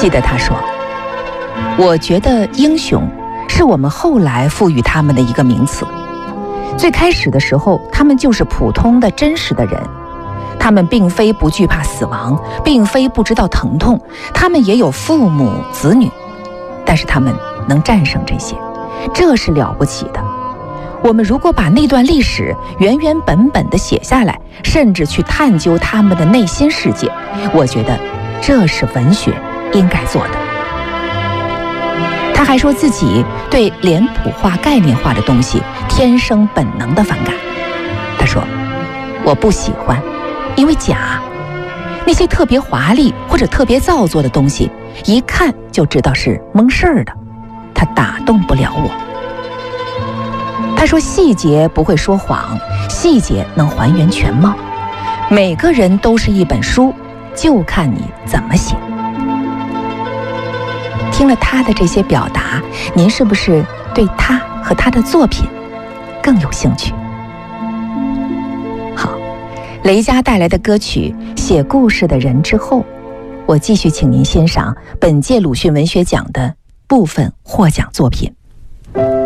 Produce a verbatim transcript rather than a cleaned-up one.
记得他说，我觉得英雄是我们后来赋予他们的一个名词，最开始的时候他们就是普通的真实的人，他们并非不惧怕死亡，并非不知道疼痛，他们也有父母子女，但是他们能战胜这些，这是了不起的。我们如果把那段历史原原本本地写下来，甚至去探究他们的内心世界，我觉得这是文学应该做的。他还说自己对脸谱化概念化的东西天生本能的反感。他说，我不喜欢，因为假，那些特别华丽或者特别造作的东西一看就知道是蒙事儿的，它打动不了我。他说，细节不会说谎，细节能还原全貌，每个人都是一本书，就看你怎么写。听了他的这些表达，您是不是对他和他的作品更有兴趣？好，雷佳带来的歌曲《写故事的人》之后，我继续请您欣赏本届鲁迅文学奖的部分获奖作品。